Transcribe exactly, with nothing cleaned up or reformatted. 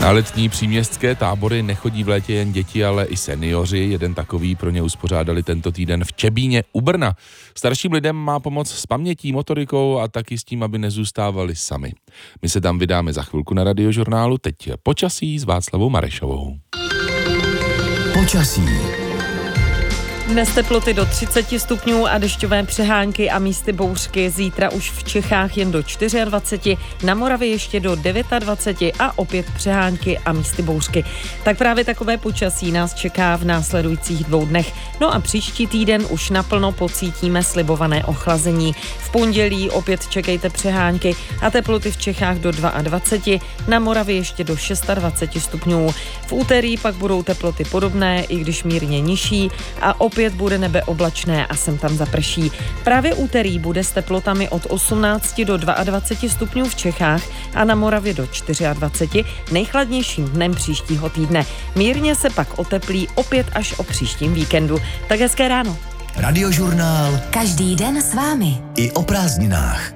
Na letní příměstské tábory nechodí v létě jen děti, ale i seniori. Jeden takový pro ně uspořádali tento týden v Čebíně u Brna. Starším lidem má pomoct s pamětí, motorikou a taky s tím, aby nezůstávali sami. My se tam vydáme za chvilku na Radiožurnálu, teď počasí s Václavou Marešovou. Počasí. Dnes teploty do třicet stupňů a dešťové přehánky a místy bouřky. Zítra už v Čechách jen do dvacet čtyři, na Moravě ještě do dvacet devět a opět přehánky a místy bouřky. Tak právě takové počasí nás čeká v následujících dvou dnech. No a příští týden už naplno pocítíme slibované ochlazení. V pondělí opět čekejte přehánky a teploty v Čechách do dvacet dva, na Moravě ještě do dvacet šest stupňů. V úterý pak budou teploty podobné, i když mírně nižší, a opět bude nebe oblačné a sem tam zaprší. Právě úterý bude s teplotami od osmnáct do dvacet dva stupňů v Čechách a na Moravě do dvacet čtyři, nejchladnějším dnem příštího týdne. Mírně se pak oteplí opět až o příštím víkendu. Tak hezké ráno. Radiožurnál. Každý den s vámi. I o prázdninách.